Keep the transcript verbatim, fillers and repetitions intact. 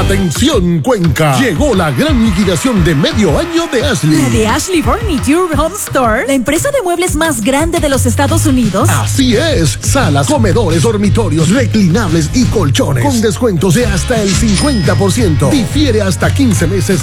Atención Cuenca, llegó la gran liquidación de medio año de Ashley. ¿La de Ashley Furniture Home Store? ¿La empresa de muebles más grande de los Estados Unidos? Así es, salas, comedores, dormitorios, reclinables y colchones, con descuentos de hasta el cincuenta por ciento. Difiere hasta quince meses